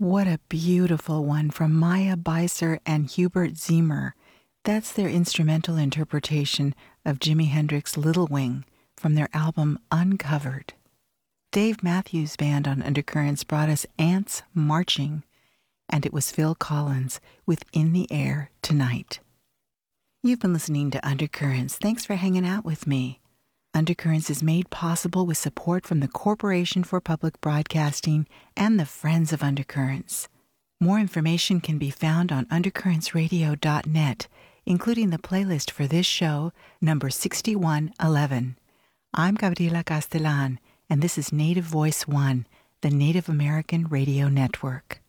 What a beautiful one from Maya Beiser and Hubert Ziemer. That's their instrumental interpretation of Jimi Hendrix's Little Wing from their album Uncovered. Dave Matthews Band on Undercurrents brought us Ants Marching, and it was Phil Collins with In the Air Tonight. You've been listening to Undercurrents. Thanks for hanging out with me. Undercurrents is made possible with support from the Corporation for Public Broadcasting and the Friends of Undercurrents. More information can be found on undercurrentsradio.net, including the playlist for this show, number 6111. I'm Gabriela Castellan, and this is Native Voice One, the Native American Radio Network.